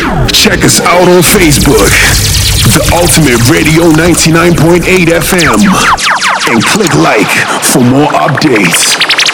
Check us out on Facebook, The Ultimate Radio 99.8 FM, and click like for more updates.